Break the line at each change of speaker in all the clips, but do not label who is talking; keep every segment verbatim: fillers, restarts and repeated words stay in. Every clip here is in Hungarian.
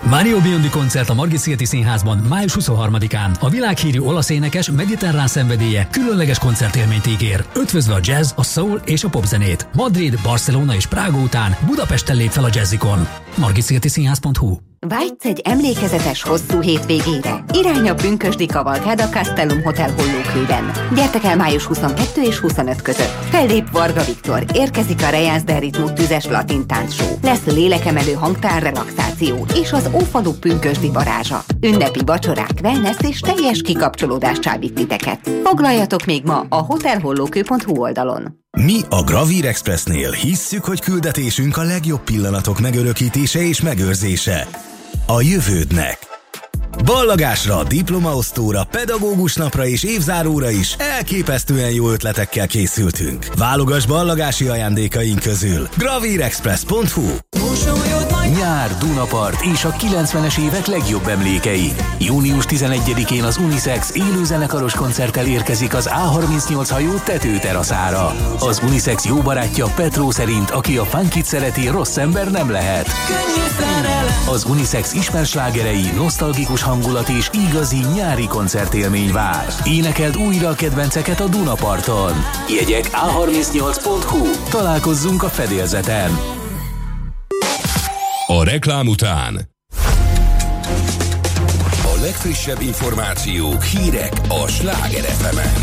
Mario Biondi koncert a Margit-szigeti Színházban május huszonharmadikán. A világhírű olasz énekes mediterrán szenvedélye különleges koncertélményt ígér, ötvözve a jazz, a soul és a popzenét. Madrid, Barcelona és Prága után Budapesten lép fel a Jazzikon. margit-szigeti színház pont hu.
Vágysz egy emlékezetes hosszú hétvégére? Irány a pünkösdi kavalkád a Castellum Hotel Hollókőben. Gyertek el május huszonkettő és huszonöt között. Fellép Varga Viktor, érkezik a Rejász del Ritmus tüzes latin táncshow. Lesz lélekemelő hangtár relaxáció és az Ófalu pünkösdi varázsa. Ünnepi vacsorák, wellness és teljes kikapcsolódás csábít titeket. Foglaljatok még ma a hotel hollókő pont hu oldalon.
Mi a Gravír Expressnél hisszük, hogy küldetésünk a legjobb pillanatok megörökítése és megőrzése a jövődnek. Ballagásra, diplomaosztóra, pedagógus napra és évzáróra is elképesztően jó ötletekkel készültünk. Válogass ballagási ajándékaink közül. gravír express pont hu.
Nyár, Dunapart és a kilencvenes évek legjobb emlékei. június tizenegyedikén az Unisex élőzenekaros koncerttel érkezik az á harmincnyolc hajó tetőteraszára. Az Unisex jó barátja Petró szerint, aki a funkit szereti, rossz ember nem lehet. Az Unisex ismerslágerei, nosztalgikus hangulat és igazi nyári koncertélmény vár. Énekeld újra a kedvenceket a Dunaparton. Jegyek á harmincnyolc pont hu. Találkozzunk a fedélzeten.
A reklám után a legfrissebb információk, hírek a Sláger ef emen.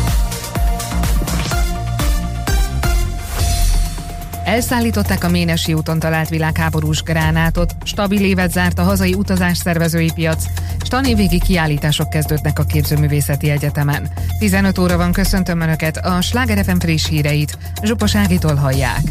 Elszállították a Ménesi úton talált világháborús gránátot, stabil évet zárt a hazai utazásszervezői piac, s tanévvégi kiállítások kezdődnek a Képzőművészeti Egyetemen. tizenöt óra van, köszöntöm Önöket, a Sláger ef em friss híreit Zsupos Ágitól hallják.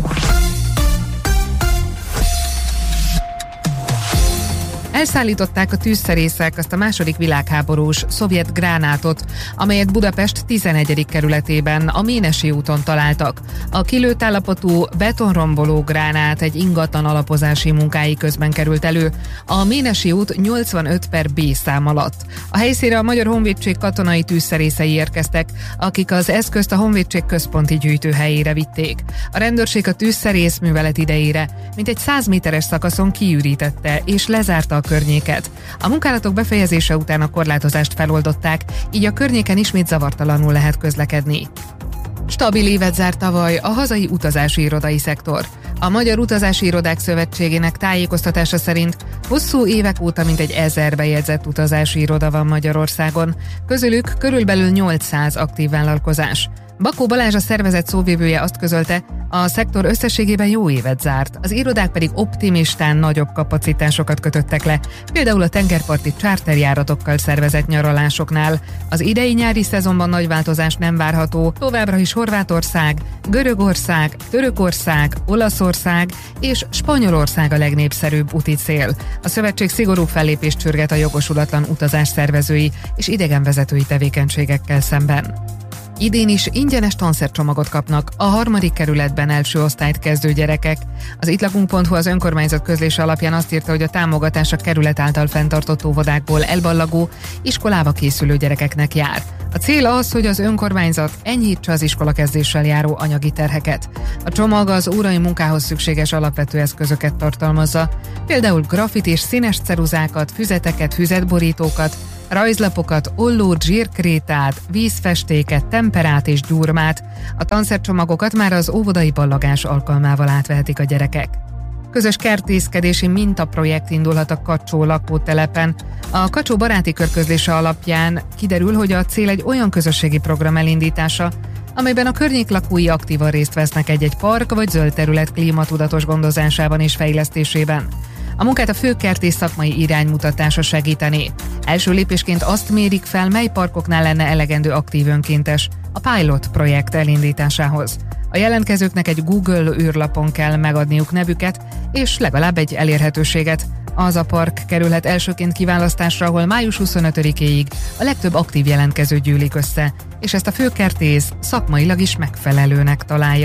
Elszállították a tűzszerészek azt a második világháborús szovjet gránátot, amelyet Budapest tizenegyedik kerületében a Ménesi úton találtak. A kilőtt állapotú betonromboló gránát egy ingatlan alapozási munkái közben került elő, a Ménesi út nyolcvanöt per B szám alatt. A helyszínre a Magyar Honvédség katonai tűzszerészei érkeztek, akik az eszközt a Honvédség központi gyűjtőhelyére vitték. A rendőrség a tűzszerész művelet idejére mintegy száz méteres szakaszon kiürítette és lezárta a környéket. A munkálatok befejezése után a korlátozást feloldották, így a környéken ismét zavartalanul lehet közlekedni. Stabil évet zárt tavaly a hazai utazási irodai szektor. A Magyar Utazási Irodák Szövetségének tájékoztatása szerint hosszú évek óta mintegy ezer bejegyzett utazási iroda van Magyarországon, közülük körülbelül nyolcszáz aktív vállalkozás. Bakó Balázs, a szervezet szóvivője azt közölte, a szektor összességében jó évet zárt, az irodák pedig optimistán nagyobb kapacitásokat kötöttek le, például a tengerparti charterjáratokkal szervezett nyaralásoknál. Az idei nyári szezonban nagy változás nem várható, továbbra is Horvátország, Görögország, Törökország, Olaszország és Spanyolország a legnépszerűbb úti cél. A szövetség szigorú fellépést sürget a jogosulatlan utazás szervezői és idegenvezetői tevékenységekkel szemben. Idén is ingyenes tanszercsomagot kapnak a harmadik kerületben első osztályt kezdő gyerekek. Az ittlakunk pont hu az önkormányzat közlése alapján azt írta, hogy a támogatás a kerület által fenntartott óvodákból elballagó, iskolába készülő gyerekeknek jár. A cél az, hogy az önkormányzat enyhítse az iskolakezdéssel járó anyagi terheket. A csomag az órai munkához szükséges alapvető eszközöket tartalmazza, például grafit és színes ceruzákat, füzeteket, füzetborítókat, rajzlapokat, ollót, zsírkrétát, vízfestéket, temperát és gyurmát. A tanszercsomagokat már az óvodai ballagás alkalmával átvehetik a gyerekek. Közös kertészkedési mintaprojekt indulhat a Kacsó lakótelepen. A Kacsó baráti kör közlése alapján kiderül, hogy a cél egy olyan közösségi program elindítása, amelyben a környék lakói aktívan részt vesznek egy-egy park vagy zöld terület klímatudatos gondozásában és fejlesztésében. A munkát a főkertész szakmai iránymutatása segítené. Első lépésként azt mérik fel, mely parkoknál lenne elegendő aktív önkéntes a pilot projekt elindításához. A jelentkezőknek egy Google űrlapon kell megadniuk nevüket, és legalább egy elérhetőséget. Az a park kerülhet elsőként kiválasztásra, ahol május huszonötödikéig a legtöbb aktív jelentkező gyűlik össze, és ezt a főkertész szakmailag is megfelelőnek találja.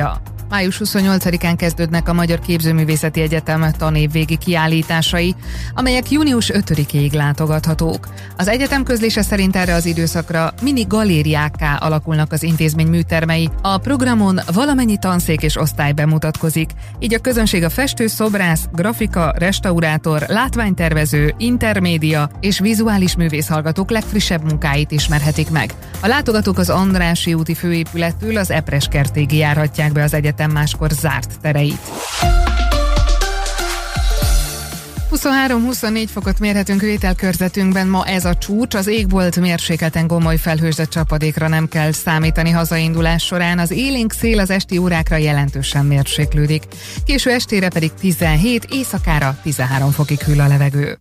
május huszonnyolcadikán kezdődnek a Magyar Képzőművészeti Egyetem tanévvégi kiállításai, amelyek június ötödikéig látogathatók. Az egyetem közlése szerint erre az időszakra mini galériákká alakulnak az intézmény műtermei. A programon valamennyi tanszék és osztály bemutatkozik, így a közönség a festő, szobrász, grafika, restaurátor, látványtervező, intermédia és vizuális művészhallgatók legfrissebb munkáit ismerhetik meg. A látogatók az Andrássy úti főépülettől az Epres kertig járhatják be az egyetem máskor zárt tereit. huszonhárom-huszonnégy fokot mérhetünk hőételkörzetünkben, ma ez a csúcs, az égbolt mérsékelten gomoly felhőzött csapadékra nem kell számítani hazaindulás során, az élénk szél az esti órákra jelentősen mérséklődik. Késő estére pedig tizenhét, éjszakára tizenhárom fokig hűl a levegő.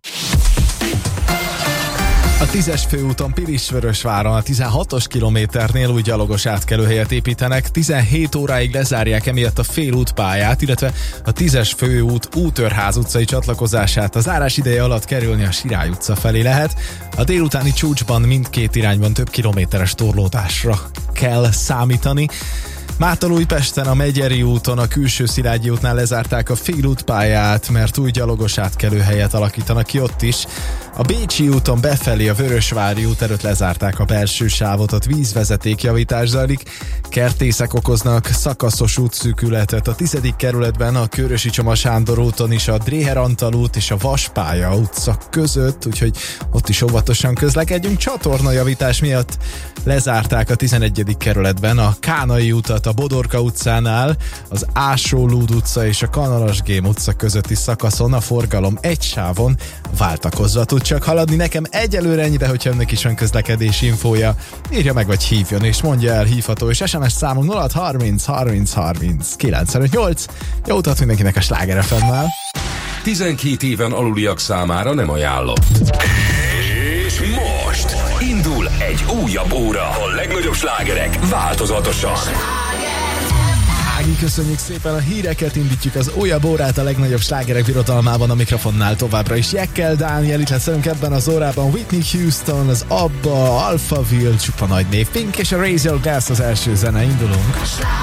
A tízes főúton Pilisvörösváron a tizenhatos kilométernél új gyalogos átkelőhelyet építenek, tizenhét óráig lezárják emiatt a félútpályát, illetve a tízes főút Útörház utcai csatlakozását. A zárás ideje alatt kerülni a Sirály utca felé lehet. A délutáni csúcsban mindkét irányban több kilométeres torlódásra kell számítani. Mátalújpesten a Megyeri úton a Külső Szilágyi útnál lezárták a félútpályát, mert új gyalogos átkelőhelyet alakítanak ki ott is. A Bécsi úton befelé a Vörösvári út előtt lezárták a belső sávot, ott vízvezetékjavítás zajlik. Kertészek okoznak szakaszos útszűkületet a tizedik kerületben, a Körösi Csoma Sándor úton is, a Dréher Antal út és a Vaspálya utca között, úgyhogy ott is óvatosan közlekedjünk. Csatornajavítás miatt lezárták a tizenegyedik kerületben a Kánai utat a Bodorka utcánál, az Ásó-Lúd utca és a Kanalasgém utca közötti szakaszon a forgalom egy sávon váltakozva tud csak haladni. Nekem egyelőre ennyibe, hogyha önnek is van közlekedési infója, írja meg vagy hívjon, és mondja el hívható, és es em es számunk nulla harminc harminc harminc kilencvenöt. Jó utat mindenkinek a Sláger ef em-mel.
tizenkét éven aluliak számára nem ajánlott. És most indul egy újabb óra. A legnagyobb slágerek változatosan.
Ági, köszönjük szépen a híreket, indítjuk az újabb órát a legnagyobb slágerek birodalmában, a mikrofonnál továbbra is Jekkel Dániel, itt leszünk ebben az órában Whitney Houston, az ABBA, Alphaville, csupa nagy név, Pink és a Raise Your Glass az első zene, indulunk.